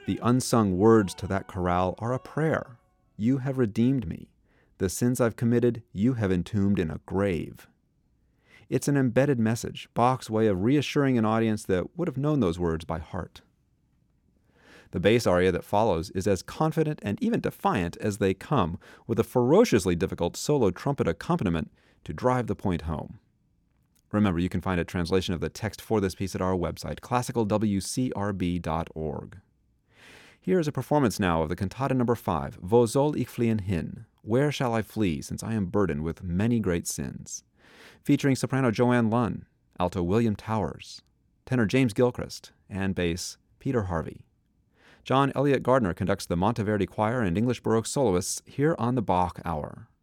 The unsung words to that chorale are a prayer. You have redeemed me. The sins I've committed, you have entombed in a grave. It's an embedded message, Bach's way of reassuring an audience that would have known those words by heart. The bass aria that follows is as confident and even defiant as they come, with a ferociously difficult solo trumpet accompaniment to drive the point home. Remember, you can find a translation of the text for this piece at our website, classicalwcrb.org. Here is a performance now of the Cantata No. 5, Wo soll ich fliehen hin? Where shall I flee, since I am burdened with many great sins? Featuring soprano Joanne Lunn, alto William Towers, tenor James Gilchrist, and bass Peter Harvey. John Elliott Gardner conducts the Monteverdi Choir and English Baroque soloists here on the Bach Hour.